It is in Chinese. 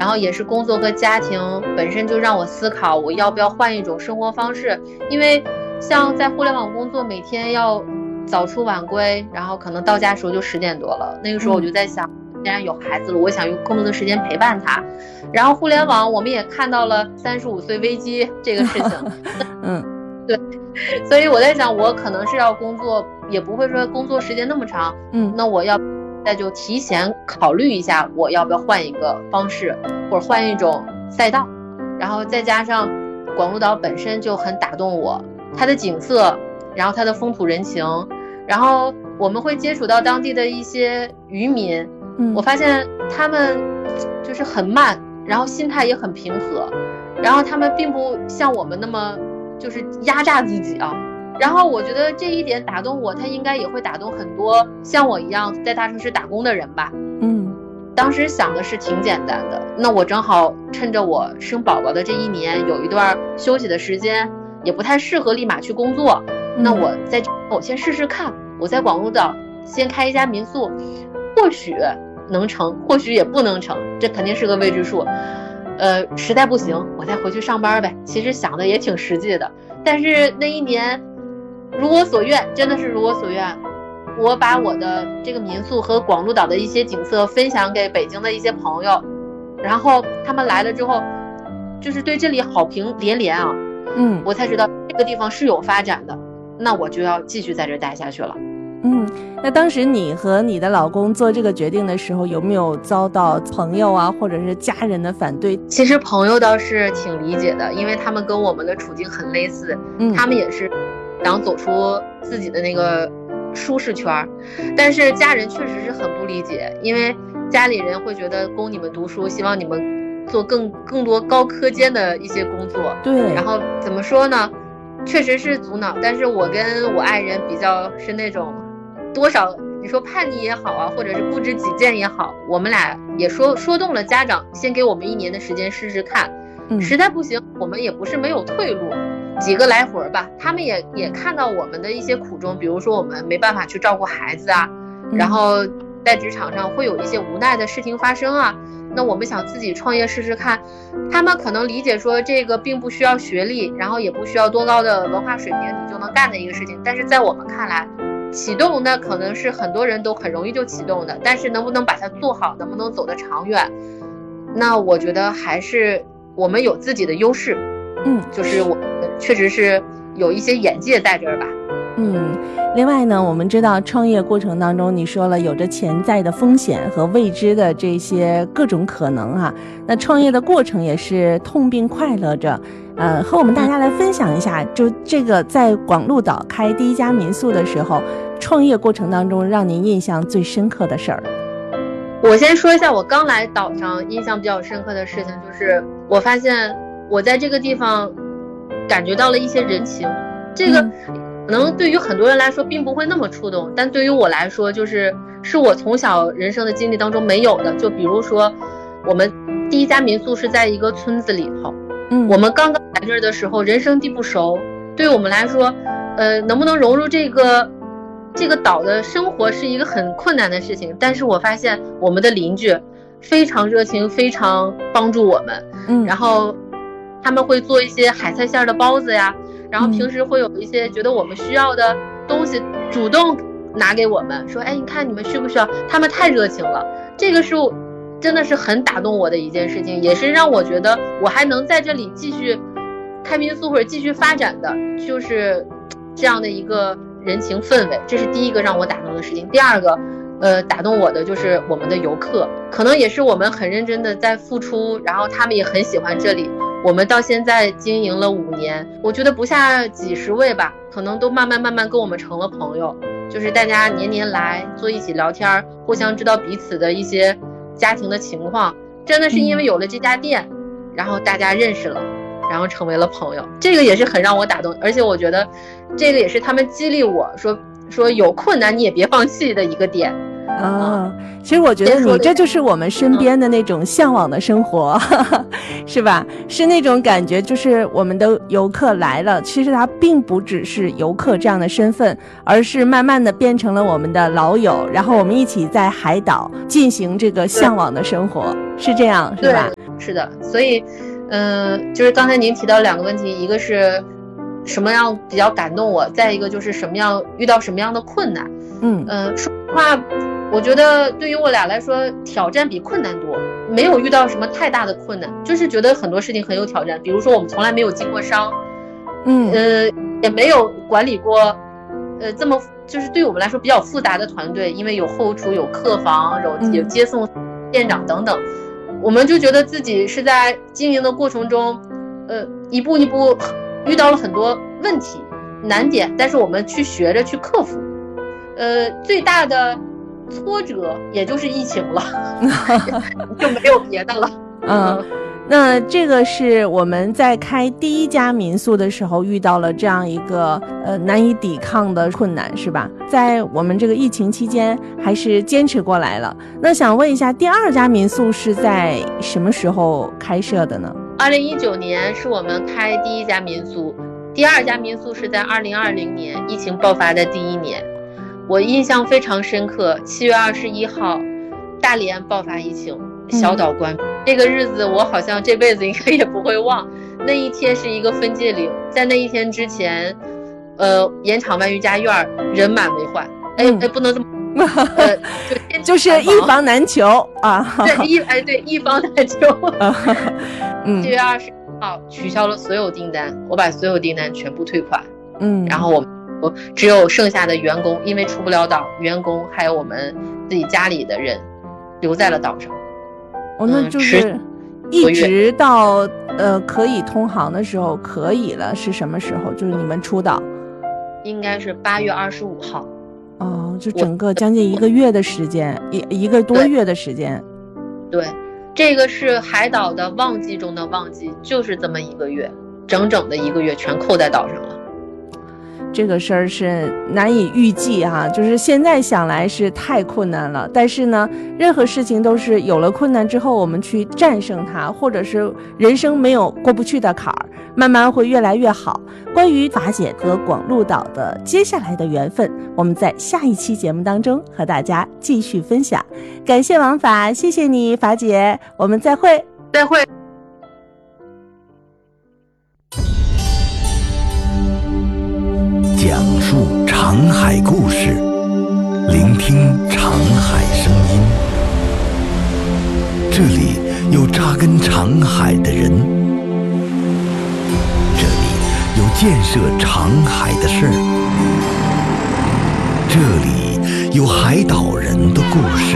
然后也是工作和家庭本身就让我思考我要不要换一种生活方式。因为像在互联网工作，每天要早出晚归，然后可能到家的时候就10点多了，那个时候我就在想，既然有孩子了，我想用更多的时间陪伴他。然后互联网我们也看到了35岁危机这个事情对，所以我在想，我可能是要工作，也不会说工作时间那么长，那我要再就提前考虑一下，我要不要换一个方式，或者换一种赛道。然后再加上广鹿岛本身就很打动我，它的景色，然后它的风土人情，然后我们会接触到当地的一些渔民，我发现他们就是很慢，然后心态也很平和，然后他们并不像我们那么就是压榨自己啊。然后我觉得这一点打动我，他应该也会打动很多像我一样在大城市打工的人吧。当时想的是挺简单的，那我正好趁着我生宝宝的这1年有一段休息的时间，也不太适合立马去工作，那我先试试看，我在广鹿岛先开一家民宿，或许能成，或许也不能成，这肯定是个未知数。实在不行我再回去上班呗，其实想的也挺实际的。但是那1年如我所愿，真的是如我所愿，我把我的这个民宿和广鹿岛的一些景色分享给北京的一些朋友，然后他们来了之后就是对这里好评连连啊。我才知道这个地方是有发展的，那我就要继续在这待下去了。 那当时你和你的老公做这个决定的时候，有没有遭到朋友啊或者是家人的反对？ 其实朋友倒是挺理解的，因为他们跟我们的处境很类似，他们也是想走出自己的那个舒适圈，但是家人确实是很不理解，因为家里人会觉得供你们读书，希望你们做更多高科尖的一些工作。 对， 然后怎么说呢，确实是阻挠，但是我跟我爱人比较是那种多少你说叛逆也好啊，或者是不知己见也好，我们俩也说动了家长，先给我们1年的时间试试看，实在不行我们也不是没有退路，几个来回吧。他们也看到我们的一些苦衷，比如说我们没办法去照顾孩子啊，然后在职场上会有一些无奈的事情发生啊，那我们想自己创业试试看。他们可能理解说这个并不需要学历，然后也不需要多高的文化水平你就能干的一个事情，但是在我们看来，启动那可能是很多人都很容易就启动的，但是能不能把它做好，能不能走得长远，那我觉得还是我们有自己的优势。就是我确实是有一些眼界在这儿吧。 另外呢，我们知道创业过程当中，你说了有着潜在的风险和未知的这些各种可能啊，那创业的过程也是痛并快乐着。和我们大家来分享一下，就这个在广鹿岛开第1家民宿的时候，创业过程当中让您印象最深刻的事儿。 我先说一下我刚来岛上印象比较深刻的事情，就是我发现我在这个地方感觉到了一些人情，这个可能对于很多人来说并不会那么触动，但对于我来说是我从小人生的经历当中没有的。就比如说我们第1家民宿是在一个村子里头，我们刚刚来这儿的时候人生地不熟，对于我们来说能不能融入这个岛的生活是一个很困难的事情。但是我发现我们的邻居非常热情，非常帮助我们，然后他们会做一些海菜馅的包子呀，然后平时会有一些觉得我们需要的东西主动拿给我们，说你看你们需不需要，他们太热情了。这个是真的是很打动我的一件事情，也是让我觉得我还能在这里继续开民宿或者继续发展的，就是这样的一个人情氛围。这是第一个让我打动的事情。第二个打动我的就是我们的游客，可能也是我们很认真的在付出，然后他们也很喜欢这里。我们到现在经营了5年，我觉得不下几十位吧，可能都慢慢跟我们成了朋友，就是大家年来坐一起聊天，互相知道彼此的一些家庭的情况，真的是因为有了这家店，然后大家认识了，然后成为了朋友。这个也是很让我打动，而且我觉得这个也是他们激励我说有困难你也别放弃的一个点。 其实我觉得你这就是我们身边的那种向往的生活，是吧？是那种感觉，就是我们的游客来了，其实他并不只是游客这样的身份，而是慢慢的变成了我们的老友，然后我们一起在海岛进行这个向往的生活，是这样，是吧？ 是的，所以就是刚才您提到2个问题，一个是什么样比较感动我，再一个就是遇到什么样的困难。说实话，我觉得对于我俩来说，挑战比困难多，没有遇到什么太大的困难，就是觉得很多事情很有挑战。比如说我们从来没有经过商，也没有管理过这么就是对我们来说比较复杂的团队，因为有后厨、有客房、有接送店长等等，我们就觉得自己是在经营的过程中，一步一步遇到了很多问题难点，但是我们去学着去克服。最大的挫折也就是疫情了，就没有别的了。 那这个是我们在开第一家民宿的时候遇到了这样一个难以抵抗的困难，是吧？在我们这个疫情期间还是坚持过来了。那想问一下，第2家民宿是在什么时候开设的呢 ？2019年是我们开第1家民宿，第2家民宿是在2020年疫情爆发的第1年。我印象非常深刻，7月21号，大连爆发疫情，小岛关闭。这个日子我好像这辈子应该也不会忘。那一天是一个分界岭，在那一天之前，盐场湾瑜伽院人满为患。不能这么， 就是一房难求啊。 对，一房难求。7月21号取消了所有订单，我把所有订单全部退款。然后我只有剩下的员工，因为出不了岛，员工还有我们自己家里的人留在了岛上。 那就是一直到可以通航的时候可以了，是什么时候？就是你们出岛应该是8月25号。 就整个将近1个月的时间，一个多月的时间。 对，这个是海岛的旺季中的旺季，就是这么1个月，整整的1个月全扣在岛上了。 这个事儿是难以预计哈，就是现在想来是太困难了，但是呢，任何事情都是有了困难之后，我们去战胜它，或者是人生没有过不去的坎儿，慢慢会越来越好。关于法姐和广鹿岛的接下来的缘分，我们在下一期节目当中和大家继续分享。感谢王法，谢谢你，法姐，我们再会。 再会。 讲述长海故事，聆听长海声音。这里有扎根长海的人，这里有建设长海的事儿，这里有海岛人的故事。